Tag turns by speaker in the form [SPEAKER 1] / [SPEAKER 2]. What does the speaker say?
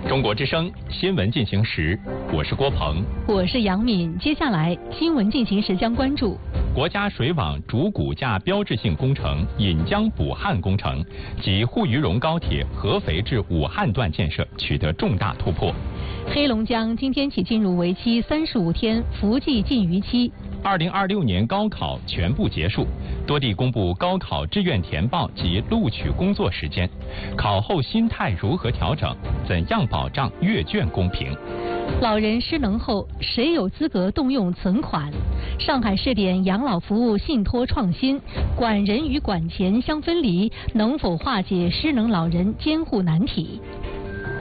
[SPEAKER 1] 中国之声新闻进行时，我是郭鹏，
[SPEAKER 2] 我是杨敏。接下来新闻进行时将关注
[SPEAKER 1] 国家水网主骨架标志性工程引江补汉工程及沪渝蓉高铁合肥至武汉段建设取得重大突破。
[SPEAKER 2] 黑龙江今天起进入为期35天伏季禁渔期。
[SPEAKER 1] 2026年高考全部结束，多地公布高考志愿填报及录取工作时间，考后心态如何调整？怎样保障阅卷公平？
[SPEAKER 2] 老人失能后，谁有资格动用存款？上海试点养老服务信托创新，管人与管钱相分离，能否化解失能老人监护难题？